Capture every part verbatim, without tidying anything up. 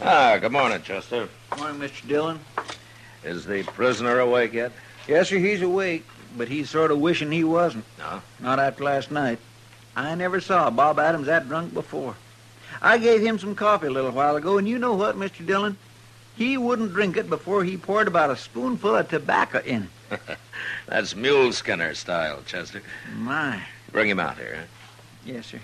Ah, good morning, Chester. Morning, Mister Dillon. Is the prisoner awake yet? Yes, sir, he's awake, but he's sort of wishing he wasn't. No? Not after last night. I never saw Bob Adams that drunk before. I gave him some coffee a little while ago, and you know what, Mister Dillon? He wouldn't drink it before he poured about a spoonful of tobacco in it. That's mule skinner style, Chester. My. Bring him out here, huh? Yes, sir.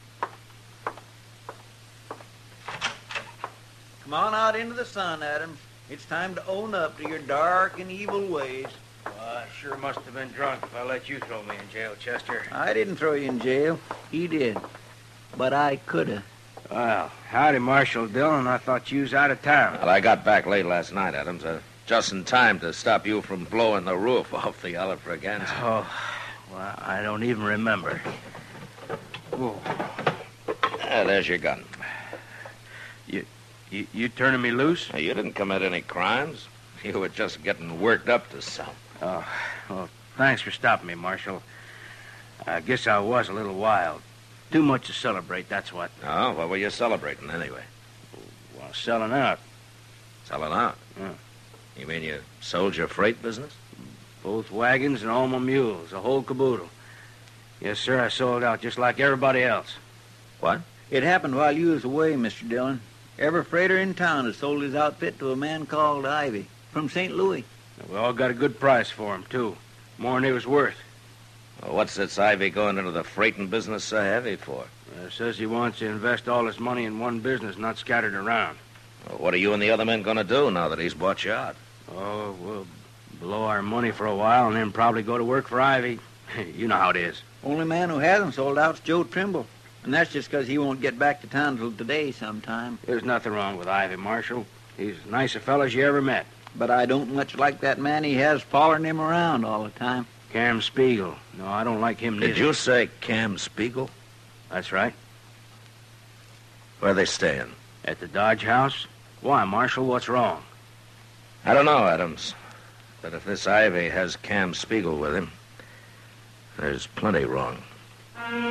Come on out into the sun, Adams. It's time to own up to your dark and evil ways. Well, I sure must have been drunk if I let you throw me in jail, Chester. I didn't throw you in jail. He did. But I could have. Well, howdy, Marshal Dillon. I thought you was out of town. Well, I got back late last night, Adams. Uh, just in time to stop you from blowing the roof off the Olive Braganza. Oh, well, I don't even remember. Oh. Ah, there's your gun. You, you, you turning me loose? Now, you didn't commit any crimes. You were just getting worked up to some. Oh, well, thanks for stopping me, Marshal. I guess I was a little wild. Too much to celebrate, that's what. Oh, what were you celebrating anyway? Well, selling out. Selling out? Yeah. You mean you sold your freight business? Both wagons and all my mules, the whole caboodle. Yes, sir, I sold out just like everybody else. What? It happened while you was away, Mister Dillon. Every freighter in town has sold his outfit to a man called Ivy from Saint Louis. We all got a good price for him, too. More than he was worth. Well, what's this Ivy going into the freighting business so heavy for? Uh, says he wants to invest all his money in one business, not scattered around. Well, what are you and the other men going to do now that he's bought you out? Oh, we'll blow our money for a while and then probably go to work for Ivy. You know how it is. Only man who hasn't sold out's Joe Trimble. And that's just because he won't get back to town till today sometime. There's nothing wrong with Ivy, Marshal. He's as nice a fellow as you ever met. But I don't much like that man he has following him around all the time. Cam Spiegel. No, I don't like him neither. Did you say Cam Spiegel? That's right. Where are they staying? At the Dodge House? Why, Marshal, what's wrong? I don't know, Adams. But if this Ivy has Cam Spiegel with him, there's plenty wrong.